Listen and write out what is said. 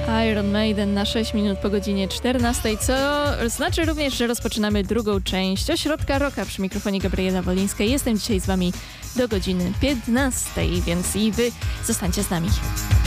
Iron Maiden na 6 minut po godzinie 14, co znaczy również, że rozpoczynamy drugą część Ośrodka Rocka. Przy mikrofonie Gabriela Wolińska. Jestem dzisiaj z wami do godziny 15, więc i wy zostańcie z nami.